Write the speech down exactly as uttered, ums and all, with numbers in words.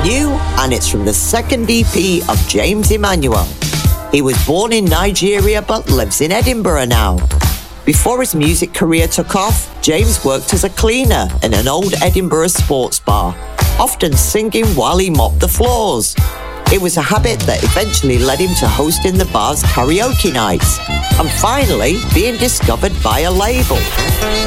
new, and it's from the second E P of James Emmanuel. He was born in Nigeria but lives in Edinburgh now. Before his music career took off, James worked as a cleaner in an old Edinburgh sports bar, often singing while he mopped the floors. It was a habit that eventually led him to hosting the bar's karaoke nights, and finally being discovered by a label.